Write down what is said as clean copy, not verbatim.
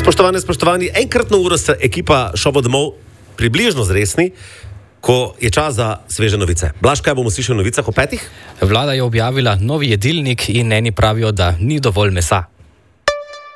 Spoštovani, enkratno uro se ekipa Šobo domov približno zresni, ko je čas za sveže novice. Blaž, kaj bomo slišali v novicah o 5? Vlada je objavila novi jedilnik in eni pravijo, da ni dovolj mesa.